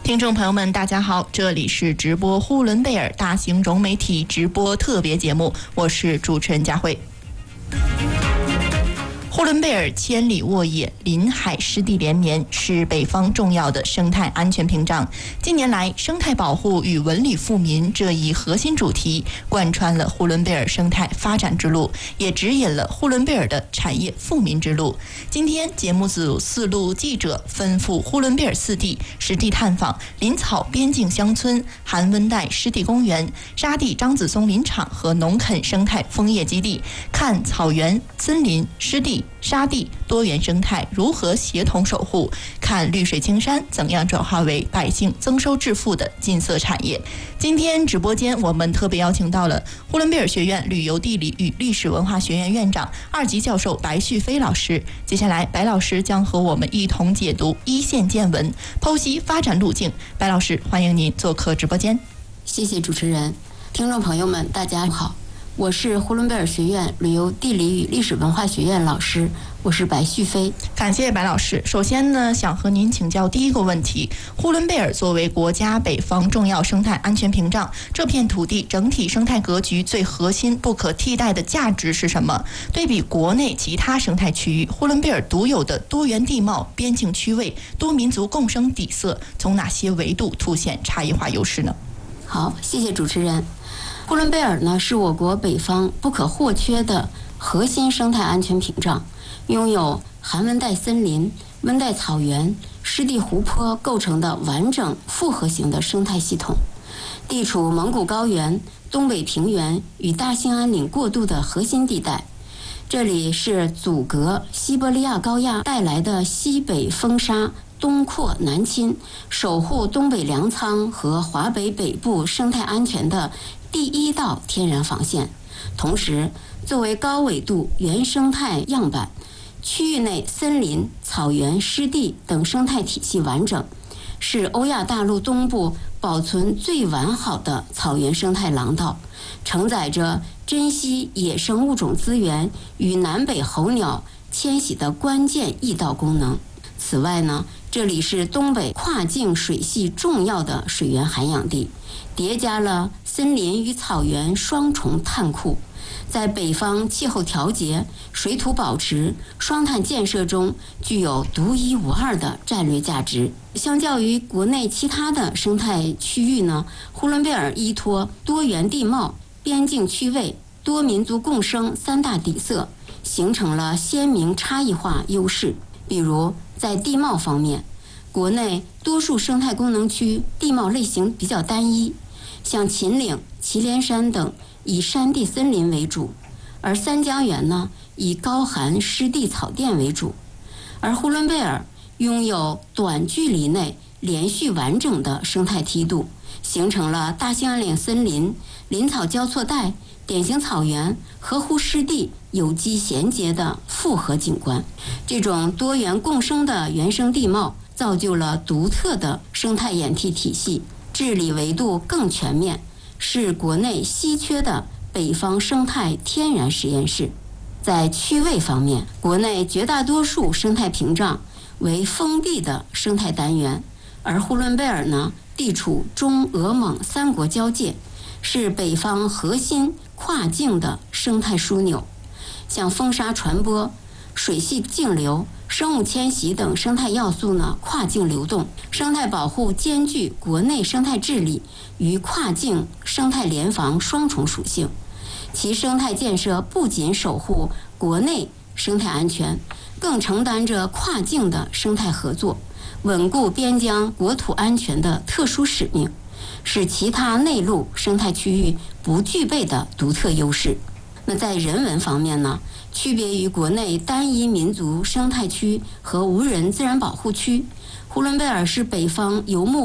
听众朋友们，大家好，这里是直播呼伦贝尔大型融媒体直播特别节目，我是主持人佳慧。呼伦贝尔千里沃野，林海湿地连绵，是北方重要的生态安全屏障。近年来，生态保护与文旅富民这一核心主题贯穿了呼伦贝尔生态发展之路，也指引了呼伦贝尔的产业富民之路。今天节目组4路记者奔赴呼伦贝尔4地，实地探访林草边境乡村、寒温带湿地公园、沙地张子松林场和农垦生态枫叶基地，看草原、森林、湿地、沙地多元生态如何协同守护，看绿水青山怎样转化为百姓增收致富的金色产业。今天直播间我们特别邀请到了呼伦贝尔学院旅游地理与历史文化学院院长2级教授白旭飞老师。接下来白老师将和我们一同解读一线见闻，剖析发展路径。白老师，欢迎您做客直播间。 谢谢主持人，听众朋友们大家好，我是呼伦贝尔学院旅游地理与历史文化学院老师，我是白旭飞。 感谢白老师。首先呢，想和您请教第一个问题：呼伦贝尔作为国家北方重要生态安全屏障，这片土地整体生态格局最核心、不可替代的价值是什么？对比国内其他生态区域，呼伦贝尔独有的多元地貌、边境区位、多民族共生底色，从哪些维度凸显差异化优势呢？ 好，谢谢主持人。呼伦贝尔呢，是我国北方不可或缺的核心生态安全屏障，拥有寒温带森林、温带草原、湿地湖泊构成的完整复合型的生态系统，地处蒙古高原、东北平原与大兴安岭过渡的核心地带。这里是阻隔西伯利亚高压带来的西北风沙东扩南侵，守护东北粮仓和华北北部生态安全的第一道天然防线。同时，作为高纬度原生态样板，区域内森林、草原、湿地等生态体系完整，是欧亚大陆东部保存最完好的草原生态廊道，承载着珍稀野生物种资源与南北候鸟迁徙的关键驿道功能。此外呢，这里是东北跨境水系重要的水源涵养地，叠加了森林与草原双重碳库，在北方气候调节、水土保持、双碳建设中具有独一无二的战略价值。相较于国内其他的生态区域呢，呼伦贝尔依托多元地貌、边境区位、多民族共生3大底色，形成了鲜明差异化优势。比如在地貌方面，国内多数生态功能区地貌类型比较单一，像秦岭、祁连山等以山地森林为主，而三江源呢以高寒湿地草甸为主。而呼伦贝尔拥有短距离内连续完整的生态梯度，形成了大兴安岭森林、林草交错带、典型草原、河湖湿地有机衔接的复合景观。这种多元共生的原生地貌造就了独特的生态演替体系，治理维度更全面，是国内稀缺的北方生态天然实验室。在区位方面，国内绝大多数生态屏障为封闭的生态单元，而呼伦贝尔呢，地处中俄蒙3国交界，是北方核心跨境的生态枢纽。像风沙传播、水系径流、生物迁徙等生态要素呢跨境流动，生态保护兼具国内生态治理与跨境生态联防双重属性。其生态建设不仅守护国内生态安全，更承担着跨境的生态合作，稳固边疆国土安全的特殊使命，是其他内陆生态区域不具备的独特优势。那在人文方面呢，区别于国内单一民族生态区和无人自然保护区，呼伦贝尔是北方游牧